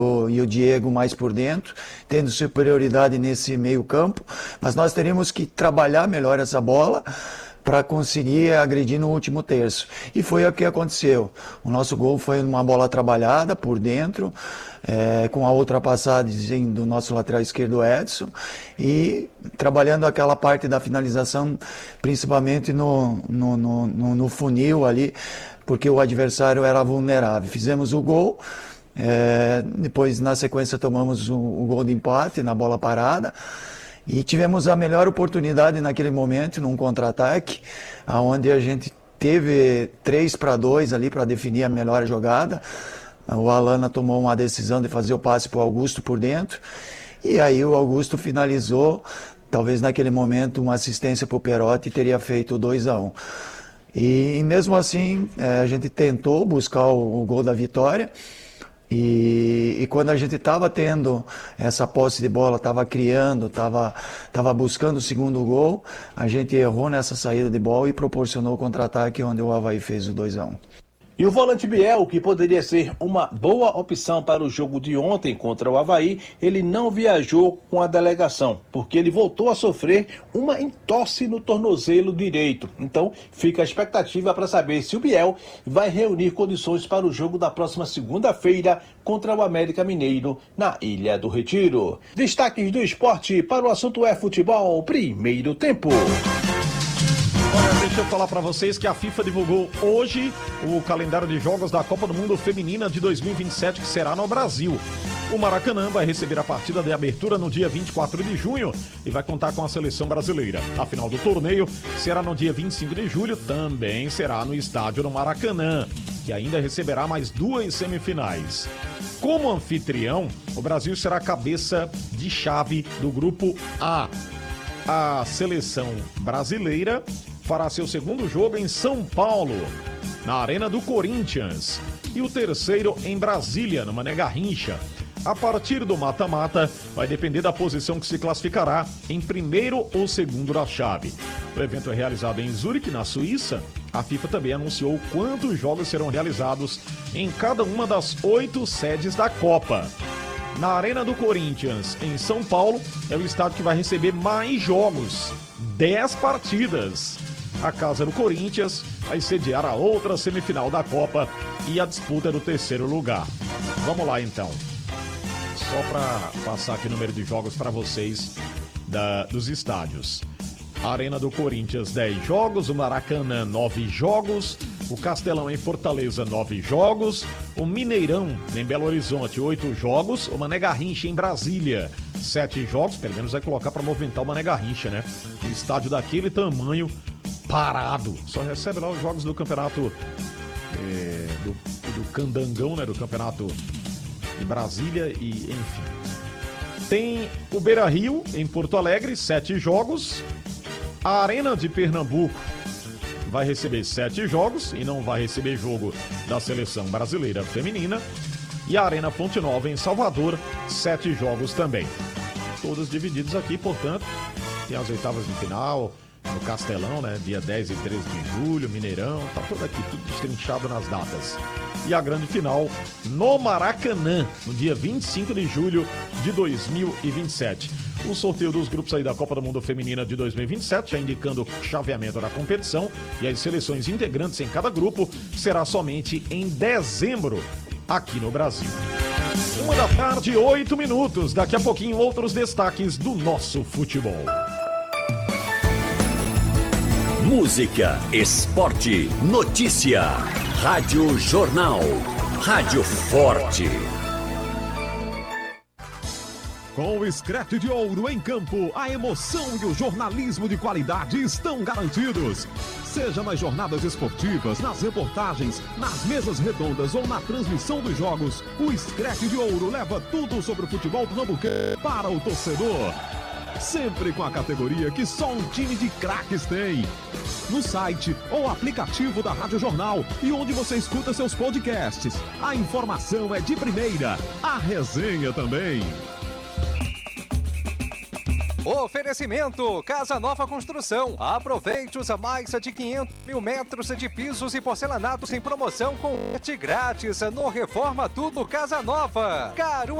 e o Diego mais por dentro, tendo superioridade nesse meio campo, mas nós teríamos que trabalhar melhor essa bola para conseguir agredir no último terço. E foi o que aconteceu. O nosso gol foi uma bola trabalhada por dentro, com a ultrapassagem do nosso lateral esquerdo Edson, e trabalhando aquela parte da finalização, principalmente no funil ali, porque o adversário era vulnerável. Fizemos o gol. Depois, na sequência, tomamos o gol de empate na bola parada e tivemos a melhor oportunidade naquele momento, num contra-ataque, onde a gente teve 3-2 ali para definir a melhor jogada. O Alana tomou uma decisão de fazer o passe para o Augusto por dentro, e aí o Augusto finalizou. Talvez naquele momento uma assistência para o Perotti teria feito o 2-1. E mesmo assim, a gente tentou buscar o gol da vitória. E quando a gente estava tendo essa posse de bola, estava criando, estava buscando o segundo gol, a gente errou nessa saída de bola e proporcionou o contra-ataque, onde o Avaí fez o 2-1. E o volante Biel, que poderia ser uma boa opção para o jogo de ontem contra o Avaí, ele não viajou com a delegação, porque ele voltou a sofrer uma entorse no tornozelo direito. Então, fica a expectativa para saber se o Biel vai reunir condições para o jogo da próxima segunda-feira contra o América Mineiro, na Ilha do Retiro. Destaques do esporte para o assunto futebol, primeiro tempo. Olha, deixa eu falar para vocês que a FIFA divulgou hoje o calendário de jogos da Copa do Mundo Feminina de 2027, que será no Brasil. O Maracanã vai receber a partida de abertura no dia 24 de junho e vai contar com a seleção brasileira. A final do torneio será no dia 25 de julho, também será no estádio no Maracanã, que ainda receberá mais 2 semifinais. Como anfitrião, o Brasil será cabeça de chave do grupo A. A seleção brasileira fará seu segundo jogo em São Paulo, na Arena do Corinthians, e o terceiro em Brasília, no Mané Garrincha. A partir do mata-mata, vai depender da posição que se classificará em primeiro ou segundo da chave. O evento é realizado em Zurique, na Suíça. A FIFA também anunciou quantos jogos serão realizados em cada uma das 8 sedes da Copa. Na Arena do Corinthians, em São Paulo, é o estádio que vai receber mais jogos, 10 partidas. A casa do Corinthians vai sediar a outra semifinal da Copa e a disputa do terceiro lugar. Vamos lá, então. Só para passar aqui o número de jogos para vocês dos estádios. A Arena do Corinthians, 10 jogos. O Maracanã, 9 jogos. O Castelão em Fortaleza, 9 jogos. O Mineirão em Belo Horizonte, 8 jogos. O Mané Garrincha em Brasília, 7 jogos. Pelo menos vai colocar para movimentar o Mané Garrincha, né? O estádio daquele tamanho, parado. Só recebe lá os jogos do campeonato do Candangão, né? Do campeonato de Brasília e enfim. Tem o Beira-Rio em Porto Alegre, 7 jogos. A Arena de Pernambuco vai receber 7 jogos e não vai receber jogo da seleção brasileira feminina. E a Arena Fonte Nova em Salvador, 7 jogos também. Todos divididos aqui, portanto, tem as oitavas de final no Castelão, né? Dia 10 e 13 de julho, Mineirão, tá tudo aqui, tudo destrinchado nas datas. E a grande final no Maracanã, no dia 25 de julho de 2027. O sorteio dos grupos aí da Copa do Mundo Feminina de 2027, já indicando o chaveamento da competição e as seleções integrantes em cada grupo, será somente em dezembro, aqui no Brasil. 1h, 8 minutos. Daqui a pouquinho, outros destaques do nosso futebol. Música, esporte, notícia. Rádio Jornal. Rádio Forte. Com o Screte de Ouro em campo, a emoção e o jornalismo de qualidade estão garantidos. Seja nas jornadas esportivas, nas reportagens, nas mesas redondas ou na transmissão dos jogos, o Screte de Ouro leva tudo sobre o futebol pernambucano para o torcedor. Sempre com a categoria que só um time de craques tem. No site ou aplicativo da Rádio Jornal e onde você escuta seus podcasts. A informação é de primeira, a resenha também. Oferecimento Casa Nova Construção. Aproveite os mais de 500 mil metros de pisos e porcelanatos em promoção com frete grátis no Reforma Tudo Casa Nova.